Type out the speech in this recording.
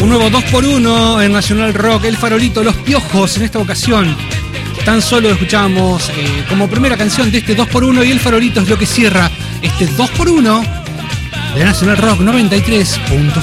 Un nuevo 2x1 en Nacional Rock, El Farolito, Los Piojos. En esta ocasión tan solo escuchamos como primera canción de este 2x1 y El Farolito es lo que cierra este 2x1 de Nacional Rock 93.7.